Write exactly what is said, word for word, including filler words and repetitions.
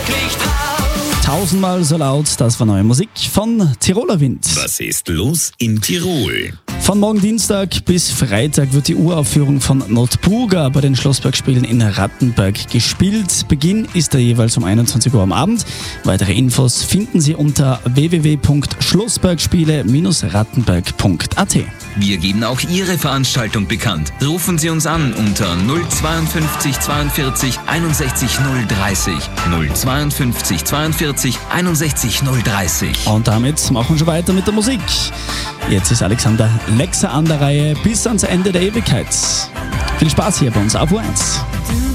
wirklich hart. Tausendmal so laut, das war neue Musik von Tiroler Wind. Was ist los in Tirol? Von morgen Dienstag bis Freitag wird die Uraufführung von Notbuga bei den Schlossbergspielen in Rattenberg gespielt. Beginn ist da jeweils um einundzwanzig Uhr am Abend. Weitere Infos finden Sie unter w w w punkt schlossbergspiele Bindestrich rattenberg punkt a t. Wir geben auch Ihre Veranstaltung bekannt. Rufen Sie uns an unter null zweiundfünfzig zweiundvierzig einundsechzig null dreißig. null zweiundfünfzig zweiundvierzig einundsechzig null dreißig. Und damit machen wir schon weiter mit der Musik. Jetzt ist Alexander Lexer an der Reihe bis ans Ende der Ewigkeit. Viel Spaß hier bei uns auf U eins.